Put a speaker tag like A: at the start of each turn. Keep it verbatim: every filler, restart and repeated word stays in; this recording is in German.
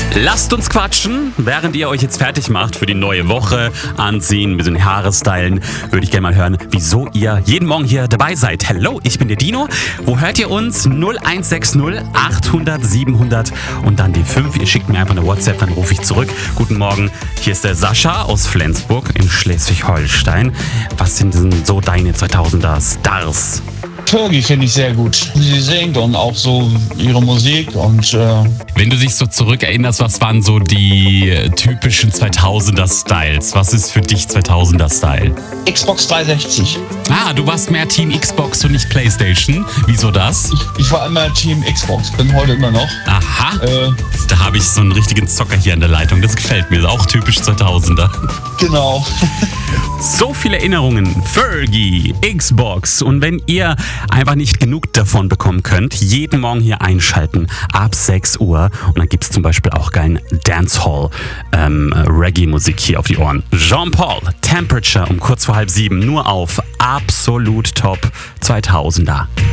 A: Lasst uns quatschen, während ihr euch jetzt fertig macht für die neue Woche, anziehen, ein bisschen Haare stylen, würde ich gerne mal hören, wieso ihr jeden Morgen hier dabei seid. Hallo, ich bin der Dino. Wo hört ihr uns? null eins sechs null achthundert siebenhundert und dann die fünf. Ihr schickt mir einfach eine WhatsApp, dann rufe ich zurück. Guten Morgen, hier ist der Sascha aus Flensburg in Schleswig-Holstein. Was sind denn so deine zweitausender Stars?
B: Fergie finde ich sehr gut. Sie singt und auch so ihre Musik und äh
A: Wenn du dich so zurückerinnerst, was waren so die typischen zweitausender Styles? Was ist für dich zweitausender Style?
B: Xbox dreihundertsechzig.
A: Ah, du warst mehr Team Xbox und nicht Playstation. Wieso das?
B: Ich, ich war immer Team Xbox, bin heute immer noch.
A: Aha,
B: Äh,
A: da habe ich so einen richtigen Zocker hier an der Leitung. Das gefällt mir, auch typisch zweitausender.
B: genau.
A: So viele Erinnerungen, Fergie, Xbox. Und wenn ihr einfach nicht genug davon bekommen könnt, jeden Morgen hier einschalten, ab sechs Uhr. Und dann gibt es zum Beispiel auch geilen Dancehall, ähm, Reggae-Musik hier auf die Ohren. Jean-Paul, Temperature um kurz vor halb sieben, nur auf Absolut Top zweitausender.